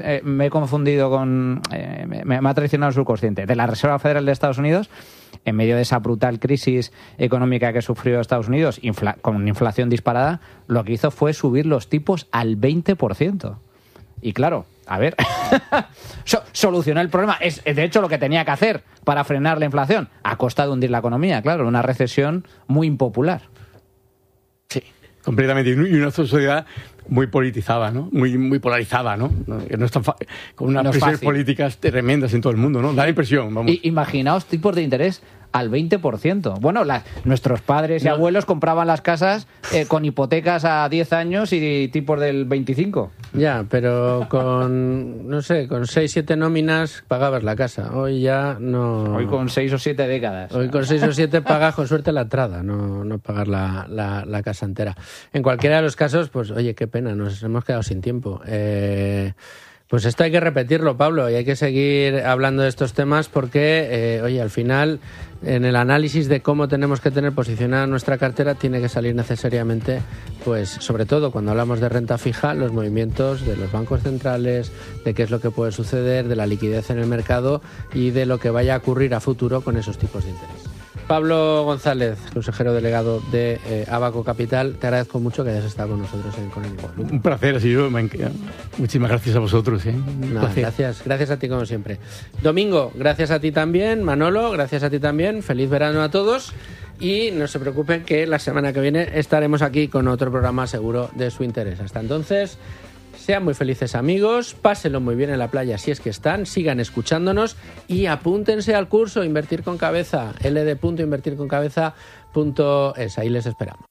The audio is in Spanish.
Me he confundido con... me ha traicionado el subconsciente. De la Reserva Federal de Estados Unidos, en medio de esa brutal crisis económica que sufrió Estados Unidos, con inflación disparada, lo que hizo fue subir los tipos al 20%. Y claro, a ver, solucionó el problema. Es de hecho lo que tenía que hacer para frenar la inflación, a costa de hundir la economía, claro, una recesión muy impopular. Sí, completamente. Y una sociedad muy politizada, ¿no? Muy polarizada, ¿no? Que no es tan con unas presiones políticas tremendas en todo el mundo, ¿no? Da la impresión, vamos. Imaginaos tipos de interés al 20%. Bueno, nuestros padres y abuelos compraban las casas con hipotecas a 10 años y tipos del 25. Ya, pero con 6, 7 nóminas pagabas la casa. Hoy ya no... Hoy con 6 o 7 décadas. Hoy con 6 o 7 pagas con suerte la entrada, no pagar la casa entera. En cualquiera de los casos, pues oye, qué pena, nos hemos quedado sin tiempo. Pues esto hay que repetirlo, Pablo, y hay que seguir hablando de estos temas porque, oye, al final, en el análisis de cómo tenemos que tener posicionada nuestra cartera, tiene que salir necesariamente, pues, sobre todo cuando hablamos de renta fija, los movimientos de los bancos centrales, de qué es lo que puede suceder, de la liquidez en el mercado y de lo que vaya a ocurrir a futuro con esos tipos de interés. Pablo González, consejero delegado de Abaco Capital, te agradezco mucho que hayas estado con nosotros en Con el Igual. Un placer, así yo. Muchísimas gracias a vosotros. Gracias a ti como siempre. Domingo, gracias a ti también. Manolo, gracias a ti también. Feliz verano a todos. Y no se preocupen que la semana que viene estaremos aquí con otro programa seguro de su interés. Hasta entonces... Sean muy felices amigos, pásenlo muy bien en la playa si es que están, sigan escuchándonos y apúntense al curso Invertir con Cabeza, ld.invertirconcabeza.es, ahí les esperamos.